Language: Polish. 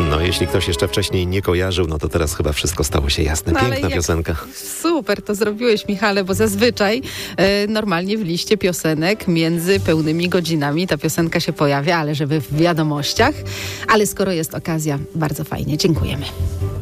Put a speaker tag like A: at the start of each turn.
A: No, jeśli ktoś jeszcze wcześniej nie kojarzył, no to teraz chyba wszystko stało się jasne. Piękna piosenka.
B: Super to zrobiłeś, Michale, bo zazwyczaj normalnie w liście piosenek między pełnymi godzinami ta piosenka się pojawia, ale żeby w wiadomościach. Ale skoro jest okazja, bardzo fajnie. Dziękujemy.